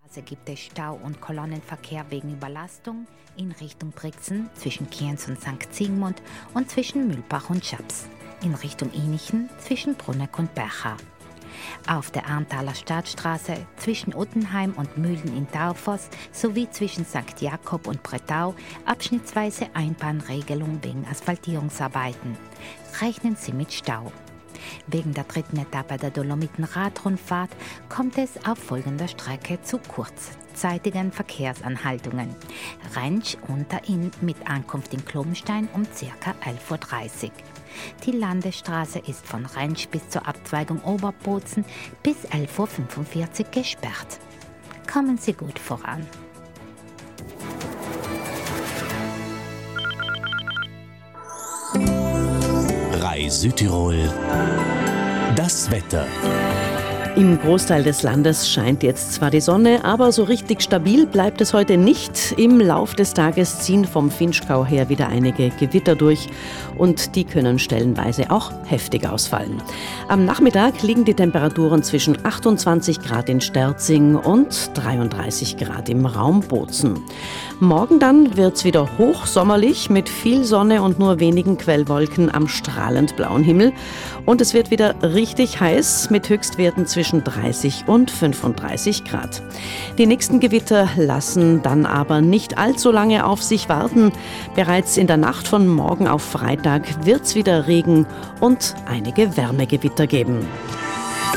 Also gibt es Stau und Kolonnenverkehr wegen Überlastung in Richtung Brixen zwischen Kienz und St. Zygmunt und zwischen Mühlbach und Schaps, in Richtung Inichen zwischen Bruneck und Bercha. Auf der Arntaler Stadtstraße zwischen Uttenheim und Mühlen in Taufoss sowie zwischen St. Jakob und Bretau abschnittsweise Einbahnregelung wegen Asphaltierungsarbeiten. Rechnen Sie mit Stau. Wegen der dritten Etappe der Dolomiten-Radrundfahrt kommt es auf folgender Strecke zu kurzzeitigen Verkehrsanhaltungen. Rentsch unter Inn mit Ankunft in Klobenstein um ca. 11.30 Uhr. Die Landesstraße ist von Rentsch bis zur Abzweigung Oberbozen bis 11.45 Uhr gesperrt. Kommen Sie gut voran. Südtirol. Das Wetter. Im Großteil des Landes scheint jetzt zwar die Sonne, aber so richtig stabil bleibt es heute nicht. Im Lauf des Tages ziehen vom Vinschgau her wieder einige Gewitter durch und die können stellenweise auch heftig ausfallen. Am Nachmittag liegen die Temperaturen zwischen 28 Grad in Sterzing und 33 Grad im Raum Bozen. Morgen dann wird's wieder hochsommerlich mit viel Sonne und nur wenigen Quellwolken am strahlend blauen Himmel. Und es wird wieder richtig heiß mit Höchstwerten zwischen 30 und 35 Grad. Die nächsten Gewitter lassen dann aber nicht allzu lange auf sich warten. Bereits in der Nacht von morgen auf Freitag wird's wieder Regen und einige Wärmegewitter geben.